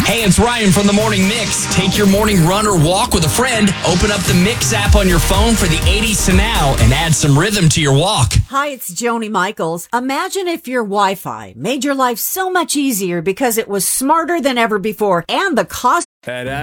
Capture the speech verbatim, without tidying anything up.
Hey, it's Ryan from the Morning Mix. Take your morning run or walk with a friend. Open up the Mix app on your phone for the eighties to now and add some rhythm to your walk. Hi, it's Joni Michaels. Imagine if your Wi-Fi made your life so much easier because it was smarter than ever before and the cost